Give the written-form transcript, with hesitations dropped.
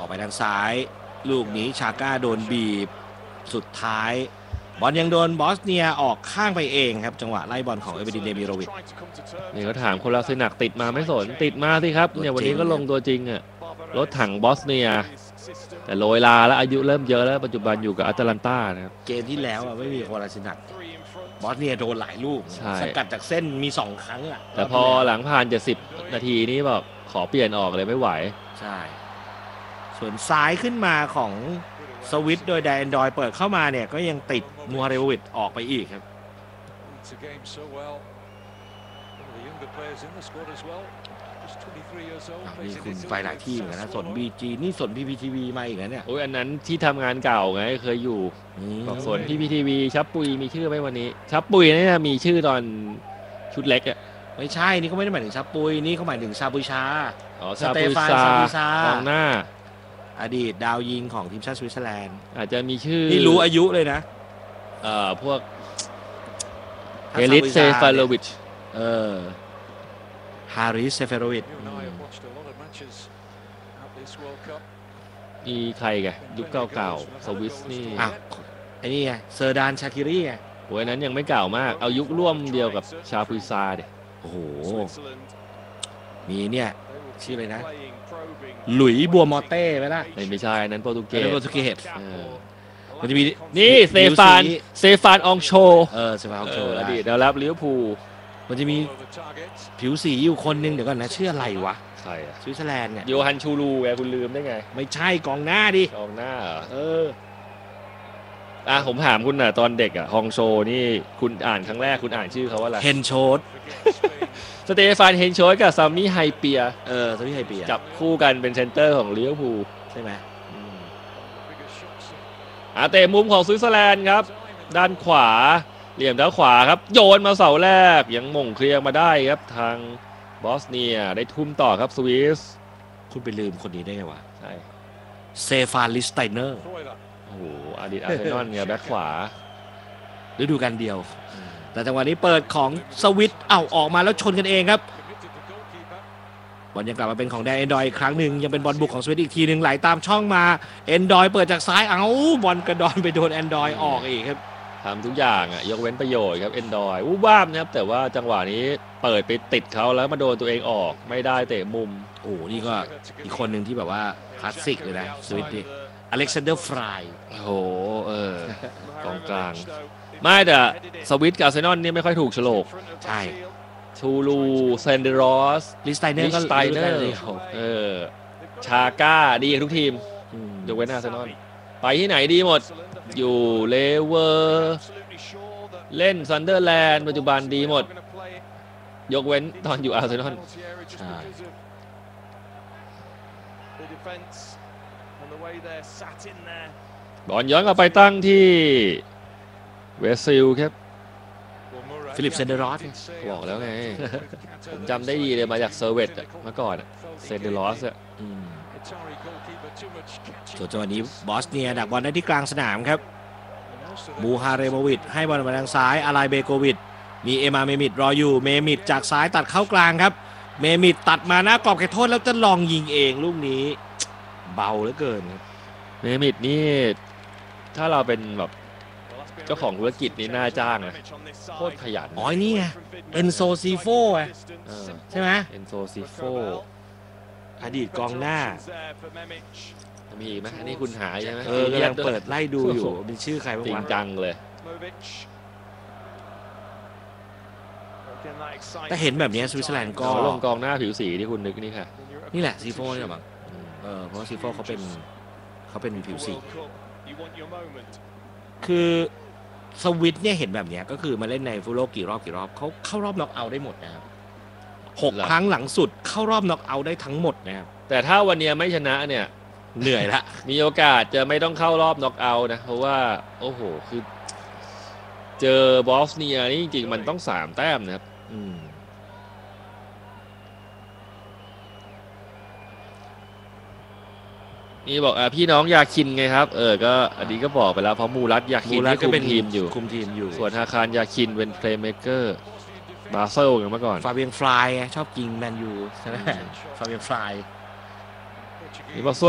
อกไปทางซ้ายลูกนี้ชาก้าโดนบีบสุดท้ายบอลยังโดนบอสเนียออกข้างไปเองครับจังหวะไล่บอลของเอเบดินเดมิโรวิชนี่เขาถามคนลาซินักติดมาไม่สนติดมาสิครับเนี่ยวันนี้ก็ลงตัวจริงอ่ะรถถังบอสเนียแต่โรยลาแล้วอายุเริ่มเยอะแล้วปัจจุบันอยู่กับแอตแลนตานะครับเกมที่แล้วไม่มีโคลาซินักบอสเนียโดนหลายลูกสกัดจากเส้นมี2 ครั้งอ่ะแต่พอหลังผ่าน70 นาทีนี้แบบขอเปลี่ยนออกเลยไม่ไหวใช่ส่วนซ้ายขึ้นมาของสวิตโดยแดนดอยเปิดเข้ามาเนี่ยก็ยังติดมูฮาเรวิชออกไปอีกครับนี่คุณไปหลายที่เหมือนกันนะสนบีจีนี่สนพีพีทีวีมาอีกแล้วเนี่ยโอ้ยอันนั้นที่ทำงานเก่าไงเคยอยู่บอกสนพีพีทีวีชับปุยมีชื่อไหมวันนี้ชับปุยนี่มีชื่อตอนชุดเล็กอ่ะไม่ใช่นี่เขาไม่ได้หมายถึงชับปุยนี่เขาหมายถึงซาบุชาสเตฟานซาบุชากองหน้าอดีตดาวยิงของทีมชาติสวิตเซอร์แลนด์อาจจะมีชื่อนี่รู้อายุเลยนะพวกเฮลิสเซฟาโลวิชฮาริสเซฟาโลวิชมีใครแกยุคเก่าๆสวิสนี่ไอ้นี่ไงเซอร์ดานชาคิรีไงโอ้ยนั้นยังไม่เก่ามากเอายุคร่วมเดียวกับชาพุยซาดิโอ้โหมีเนี่ยชื่ออะไรนะหลุยบัวมอเต้ไหมล่ะไม่ใช่นั้นโปรตุเกสมันจะมีนี่เซฟานองโชเซฟานองโชอดีตแล้วรับลิเวอร์พูลมันจะมีผิวสีอยู่คนนึงเดี๋ยวก่อนนะชื่ออะไรวะใช่สวิตเซอร์แลนด์เนี่ยโยฮันชูรูไงคุณลืมได้ไงไม่ใช่กองหน้าดิกองหน้าผมถามคุณตอนเด็กฮองโชนี่คุณอ่านครั้งแรกคุณอ่านชื่อเขาว่าอะไรเฮนโชดสเตฟานเฮนโชดกับซามี่ไฮเปียซามี่ไฮเปียจับคู่กันเป็นเซนเตอร์ของลิเวอร์พูลใช่ไหมเตะมุมของสวิตเซอร์แลนด์ครับด้านขวาเหลี่ยมด้านขวาครับโยนมาเสาแรกยังมงเคลียร์มาได้ครับทางบอสเนียได้ทุ่มต่อครับสวิสคุณไปลืมคนนี้ได้ไงวะใช่เซฟานลิสไตเนอร์โอ้โหอดีตอาร์เซนอลเนี่ยแบ็คขวาฤดูกาลเดียวแต่จังหวะนี้เปิดของสวิตออกมาแล้วชนกันเองครับบอลยังกลับมาเป็นของแดนเอนดอยอีกครั้งหนึ่งยังเป็นบอลบุกของสวิตอีกทีหนึ่งไหลตามช่องมาเอนดอยเปิดจากซ้ายบอลกระดอนไปโดนแอนดอยออกอีกครับทำทุกอย่างยกเว้นประโยชน์ครับเอนดอยบ้ามนะครับแต่ว่าจังหวะนี้เปิดไปติดเขาแล้วมาโดนตัวเองออกไม่ได้เตะมุมนี่ก็อีกคนหนึ่งที่แบบว่าคลาสสิกเลยนะสวิตนี่อเล็กซานเดอร์ฟรายกองกลางไม่แต่สวิตกับอาร์เซนอลนี่ไม่ค่อยถูกโฉลกใช่ชูรูเซนเดรอสลิสไตเนอร์ชาก้าดีกับทุกทีมยกเว้นอาร์เซนอลไปที่ไหนดีหมดอยู่เลเวอร์เล่นซันเดอร์แลนด์ปัจจุบันดีหมดยกเว้นตอนอยู่อาร์เซนอลบอลย้อนกลับไปตั้งที่เวสซิลครับฟิลิปเซนเดอรอสบอกแล้วไงผมจำได้ดีเลยมาจากเซอร์เวตเมื่อก่อนเซนเดอรอสส่วนจังหวะนี้บอสเนียดักบอลได้ที่กลางสนามครับมูฮาเรโมวิชให้บอลมาทางซ้ายอาลายเบโกวิชมีเอมาเมมิดรออยู่เมมิดจากซ้ายตัดเข้ากลางครับเมมิดตัดมาหน้ากรอบเขตโทษแล้วจะลองยิงเองลูกนี้เบาเหลือเกินเมมิดนี่ถ้าเราเป็นแบบเจ้าของธุรกิจนี่น่าจ้างนะโคตรขยันนี่ไงเอนโซซีโฟใช่ไหมเอนโซซีโฟอดีตกองหน้ามีอีกไหมอันนี้คุณหาใช่ไหมกำลังเปิดไล่ดูอยู่มีชื่อใครบ้างจริงจังเลยแต่เห็นแบบนี้สวิตเซอร์แลนด์ก็ลงกองหน้าผิวสีที่คุณนึกนี่ค่ะนี่แหละซีโฟนี่แหละมั้งเพราะซีโฟเขาเป็นผิวสีคือสวิตเนี่ยเห็นแบบนี้ก็คือมาเล่นในฟุตโลกี่รอบเขาเข้ารอบน็อกเอาท์ได้หมดนะครับ6 ครั้งหลังสุดเข้ารอบน็อกเอาท์ได้ทั้งหมดนะครับแต่ถ้าวันนี้ไม่ชนะเนี่ยเหนื่อยละมีโอกาสจะไม่ต้องเข้ารอบน็อกเอาท์นะเพราะว่าโอ้โหคือเจอบอสเนียนี่จริงๆมันต้อง3 แต้มนะครับนี่บอกพี่น้องยาคินไงครับก็อันนี้ก็บอกไปแล้วเพราะมูรัตยาคินที่คุมทีมอยู่ส่วนฮาคารยาคินเป็นเพลย์เมคเกอร์บาเซลอย่างเมื่อก่อนฟาเบียนฟลายชอบยิงแมนยูใช่ไหมฟาเบียนฟลายนี่บอก